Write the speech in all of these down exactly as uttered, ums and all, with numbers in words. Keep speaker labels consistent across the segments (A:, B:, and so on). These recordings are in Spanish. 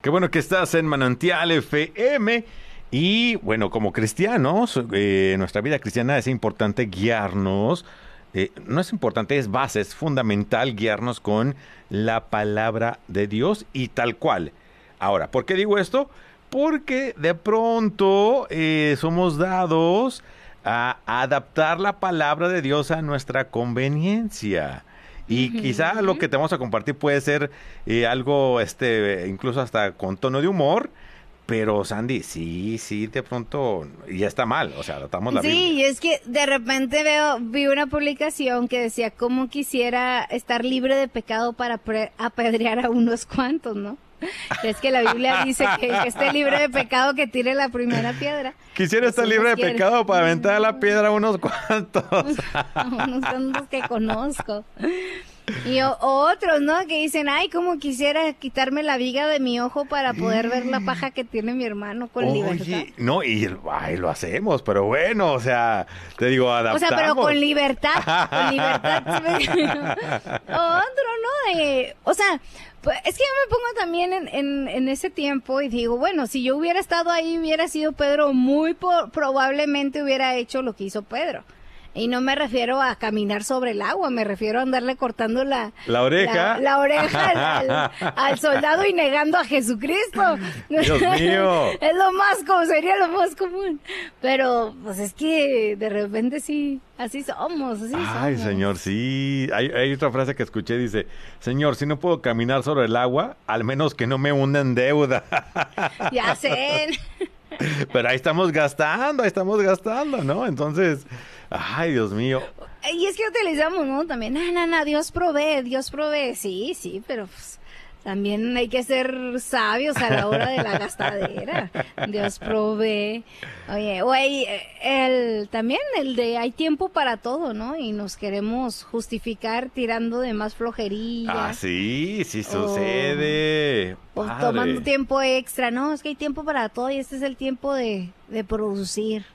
A: Qué bueno que estás en Manantial F M. Y bueno, como cristianos, eh, en nuestra vida cristiana es importante guiarnos. Eh, no es importante, es base, es fundamental guiarnos con la palabra de Dios y tal cual. Ahora, ¿por qué digo esto? Porque de pronto eh, somos dados a adaptar la palabra de Dios a nuestra conveniencia. Y
B: Ujú.
A: quizá lo que te vamos a compartir puede ser eh, algo, este, incluso hasta con tono de humor, pero Sandy, sí, sí, de pronto ya está mal, o sea, adaptamos la
B: Sí,
A: Biblia.
B: y es que de repente veo, vi una publicación que decía cómo quisiera estar libre de pecado para pre- apedrear a unos cuantos, ¿no? Es que la Biblia dice que el que esté libre de pecado que tire la primera piedra.
A: Quisiera
B: Pues
A: estar
B: unos
A: libre de
B: quieren-
A: pecado para aventar la piedra a unos cuantos.
B: unos cuantos que conozco. Y o- otros, ¿no? Que dicen, ay, cómo quisiera quitarme la viga de mi ojo para poder ver la paja que tiene mi hermano con libertad.
A: Oye, no, y ay, lo hacemos, pero bueno, o sea, te digo,
B: O
A: adaptamos.
B: sea, pero con libertad, con libertad. ¿Sí me- Otro, ¿no? De, o sea, pues, es que yo me pongo también en, en, en ese tiempo y digo, bueno, si yo hubiera estado ahí, hubiera sido Pedro, muy po- probablemente hubiera hecho lo que hizo Pedro. Y no me refiero a caminar sobre el agua, me refiero a andarle cortando la,
A: La oreja.
B: la, la oreja al, al- al soldado y negando a Jesucristo.
A: Dios mío.
B: Es lo más como sería lo más común. Pero pues es que de repente sí, así somos, así
A: Ay,
B: somos.
A: señor, sí. Hay, hay otra frase que escuché, dice, señor, si no puedo caminar sobre el agua, al menos que no me hunda en deuda.
B: Ya sé.
A: Pero ahí estamos gastando, ahí estamos gastando, ¿no? Entonces, ay, Dios mío.
B: Y es que utilizamos, ¿no? También, no, no, no, Dios provee, Dios provee. Sí, sí, pero pues, también hay que ser sabios a la hora de la gastadera. Dios provee. Oye, o hay el, también el de hay tiempo para todo, ¿no? Y nos queremos justificar tirando de más flojería.
A: Ah, sí, sí
B: Oh.
A: sucede.
B: O
A: Padre.
B: tomando tiempo extra, no, es que hay tiempo para todo y este es el tiempo de, de producir.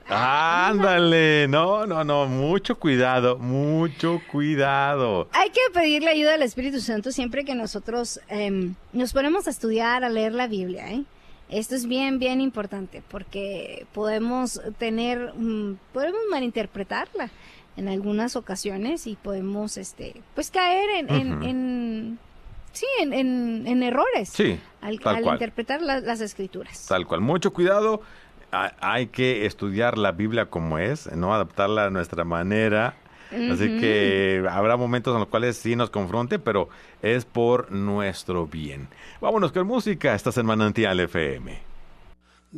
A: Ándale, no, no, no, mucho cuidado, mucho cuidado.
B: Hay que pedirle ayuda al Espíritu Santo siempre que nosotros em, nos ponemos a estudiar, a leer la Biblia, ¿eh? Esto es bien, bien importante porque podemos tener, mm, podemos malinterpretarla en algunas ocasiones y podemos, este, pues caer en, en,
A: Ujú.
B: en sí, en, en, en errores
A: Sí,
B: al,
A: tal
B: al
A: cual.
B: interpretar la- las escrituras.
A: Tal cual, mucho cuidado. Ha- Hay que estudiar la Biblia como es, no adaptarla a nuestra manera. Así
B: Ujú.
A: que habrá momentos en los cuales sí nos confronte, pero es por nuestro bien. Vámonos con música. Estás en Manantial F M.